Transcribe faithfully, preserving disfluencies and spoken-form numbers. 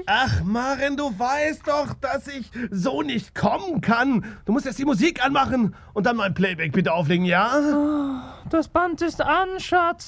Ach, Maren, du weißt doch, dass ich so nicht kommen kann. Du musst jetzt die Musik anmachen und dann mein Playback bitte auflegen, ja? Das Band ist an, Schatz.